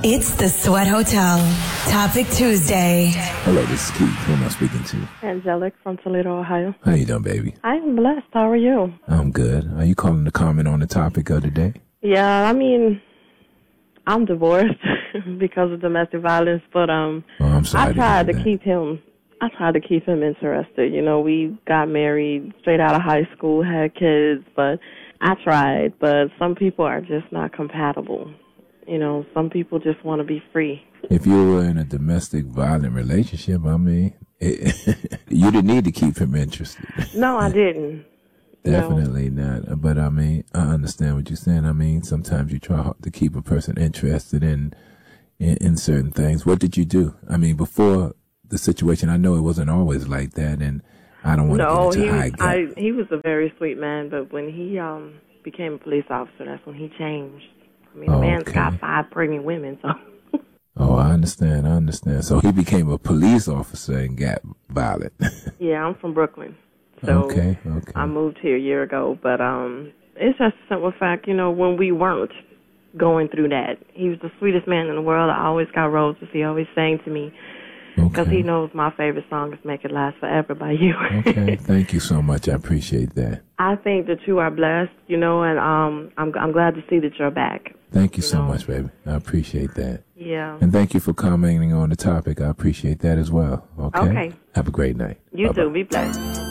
It's the Sweat Hotel. Topic Tuesday. Hello, this is Keith. Who am I speaking to? Angelic from Toledo, Ohio. How you doing, baby? I'm blessed. How are you? I'm good. Are you calling to comment on the topic of the day? Yeah, I mean, I'm divorced because of domestic violence, but I'm sorry I tried to that. keep him. I tried to keep him interested. You know, we got married straight out of high school, had kids, but I tried. But some people are just not compatible. You know, some people just want to be free. If you were in a domestic violent relationship, I mean, you didn't need to keep him interested. No, I didn't. Definitely not. But I mean, I understand what you're saying. I mean, sometimes you try hard to keep a person interested in certain things. What did you do? I mean, before the situation, I know it wasn't always like that, and I don't want to get into he was a very sweet man, but when he became a police officer, that's when he changed. I mean, the man's got 5 pregnant women, so. Oh, I understand. So he became a police officer and got violent. Yeah, I'm from Brooklyn. So okay. I moved here a year ago, but it's just a simple fact, you know, when we weren't going through that, he was the sweetest man in the world. I always got roses. He always sang to me because he knows my favorite song is Make It Last Forever by you. Okay, thank you so much. I appreciate that. I think that you are blessed, you know, and I'm glad to see that you're back. Thank you so much, baby. I appreciate that. Yeah. And thank you for commenting on the topic. I appreciate that as well. Okay. Have a great night. You too. Be blessed.